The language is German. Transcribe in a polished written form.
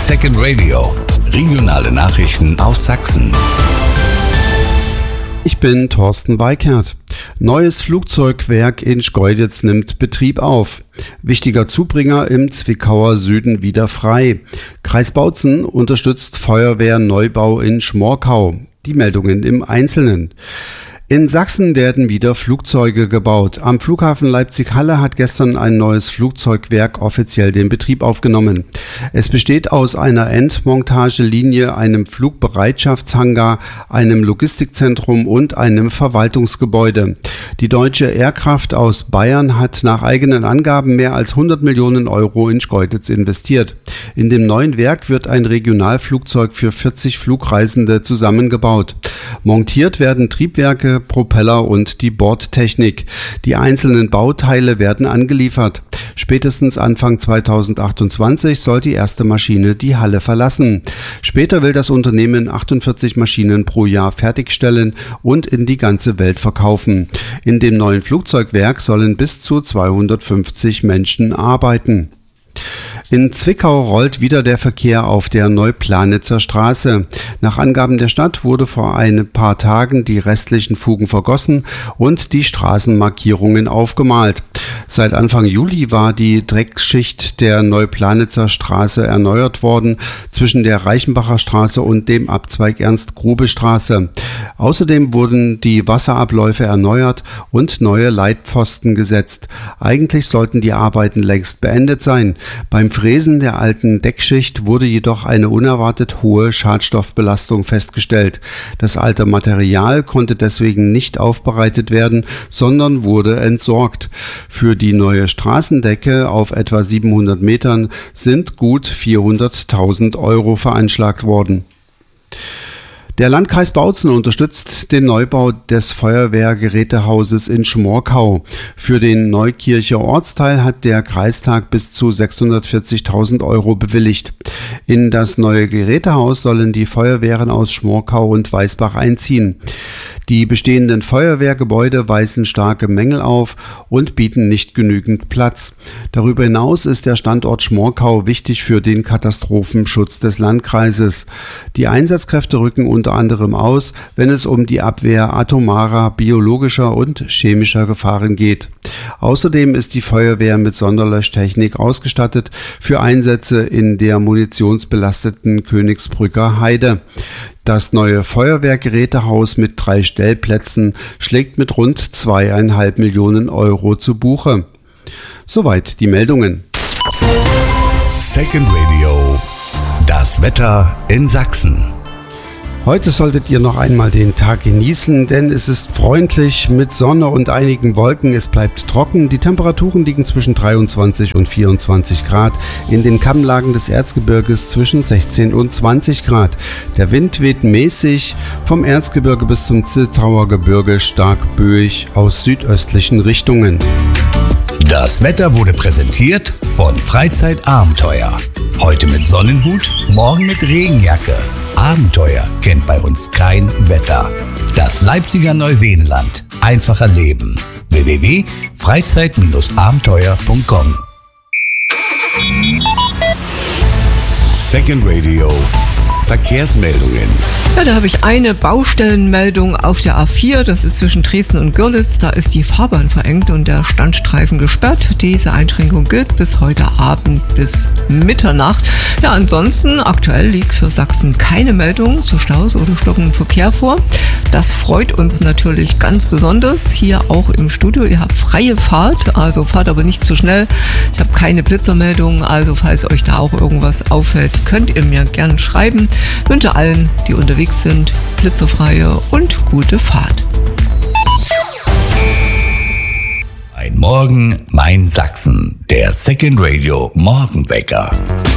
Second Radio. Regionale Nachrichten aus Sachsen. Ich bin Thorsten Weikert. Neues Flugzeugwerk in Schkeuditz nimmt Betrieb auf. Wichtiger Zubringer im Zwickauer Süden wieder frei. Kreis Bautzen unterstützt Feuerwehrneubau in Schmorkau. Die Meldungen im Einzelnen. In Sachsen werden wieder Flugzeuge gebaut. Am Flughafen Leipzig-Halle hat gestern ein neues Flugzeugwerk offiziell den Betrieb aufgenommen. Es besteht aus einer Endmontagelinie, einem Flugbereitschaftshangar, einem Logistikzentrum und einem Verwaltungsgebäude. Die Deutsche Aircraft aus Bayern hat nach eigenen Angaben mehr als 100 Millionen Euro in Schkeuditz investiert. In dem neuen Werk wird ein Regionalflugzeug für 40 Flugreisende zusammengebaut. Montiert werden Triebwerke, Propeller und die Bordtechnik. Die einzelnen Bauteile werden angeliefert. Spätestens Anfang 2028 soll die erste Maschine die Halle verlassen. Später will das Unternehmen 48 Maschinen pro Jahr fertigstellen und in die ganze Welt verkaufen. In dem neuen Flugzeugwerk sollen bis zu 250 Menschen arbeiten. In Zwickau rollt wieder der Verkehr auf der Neuplanitzer Straße. Nach Angaben der Stadt wurde vor ein paar Tagen die restlichen Fugen vergossen und die Straßenmarkierungen aufgemalt. Seit Anfang Juli war die Dreckschicht der Neuplanitzer Straße erneuert worden zwischen der Reichenbacher Straße und dem Abzweig Ernst-Grube-Straße. Außerdem wurden die Wasserabläufe erneuert und neue Leitpfosten gesetzt. Eigentlich sollten die Arbeiten längst beendet sein. Beim Fräsen der alten Deckschicht wurde jedoch eine unerwartet hohe Schadstoffbelastung festgestellt. Das alte Material konnte deswegen nicht aufbereitet werden, sondern wurde entsorgt. Für die neue Straßendecke auf etwa 700 Metern sind gut 400.000 Euro veranschlagt worden. Der Landkreis Bautzen unterstützt den Neubau des Feuerwehrgerätehauses in Schmorkau. Für den Neukircher Ortsteil hat der Kreistag bis zu 640.000 Euro bewilligt. In das neue Gerätehaus sollen die Feuerwehren aus Schmorkau und Weißbach einziehen. Die bestehenden Feuerwehrgebäude weisen starke Mängel auf und bieten nicht genügend Platz. Darüber hinaus ist der Standort Schmorkau wichtig für den Katastrophenschutz des Landkreises. Die Einsatzkräfte rücken unter anderem aus, wenn es um die Abwehr atomarer, biologischer und chemischer Gefahren geht. Außerdem ist die Feuerwehr mit Sonderlöschtechnik ausgestattet für Einsätze in der munitionsbelasteten Königsbrücker Heide. Das neue Feuerwehrgerätehaus mit 3 Stellplätzen schlägt mit rund 2,5 Millionen Euro zu Buche. Soweit die Meldungen. Second Radio. Das Wetter in Sachsen. Heute solltet ihr noch einmal den Tag genießen, denn es ist freundlich mit Sonne und einigen Wolken. Es bleibt trocken. Die Temperaturen liegen zwischen 23 und 24 Grad. In den Kammlagen des Erzgebirges zwischen 16 und 20 Grad. Der Wind weht mäßig vom Erzgebirge bis zum Zittauer Gebirge stark böig aus südöstlichen Richtungen. Das Wetter wurde präsentiert von Freizeitabenteuer. Heute mit Sonnenhut, morgen mit Regenjacke. Abenteuer kennt bei uns kein Wetter. Das Leipziger Neuseenland. Einfach erleben. www.freizeit-abenteuer.com. Second Radio. Verkehrsmeldungen. Ja, da habe ich eine Baustellenmeldung auf der A4, das ist zwischen Dresden und Görlitz. Da ist die Fahrbahn verengt und der Standstreifen gesperrt. Diese Einschränkung gilt bis heute Abend bis Mitternacht. Ja, ansonsten aktuell liegt für Sachsen keine Meldung zu Staus oder stockendem Verkehr vor. Das freut uns natürlich ganz besonders. Hier auch im Studio. Ihr habt freie Fahrt, also fahrt aber nicht zu schnell. Ich habe keine Blitzermeldung, also falls euch da auch irgendwas auffällt, könnt ihr mir gerne schreiben. Ich wünsche allen, die unterwegs sind, blitzerfreie und gute Fahrt. Ein Morgen, mein Sachsen. Der Second Radio Morgenwecker.